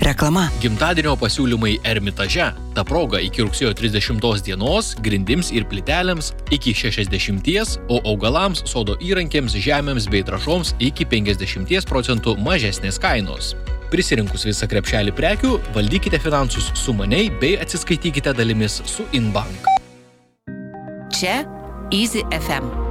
Reklama. Gimtadienio pasiūlymai Ermitaže. Ta proga iki rugsėjo 30 dienos grindims ir plytelėms iki 60%, o augalams, sodo įrankiams, žemėms bei trąšoms iki 50% mažesnės kainos. Prisirinkus visą krepšelį prekių, valdykite finansus sumaniai bei atsiskaitykite dalimis su Inbank. Čia Easy FM.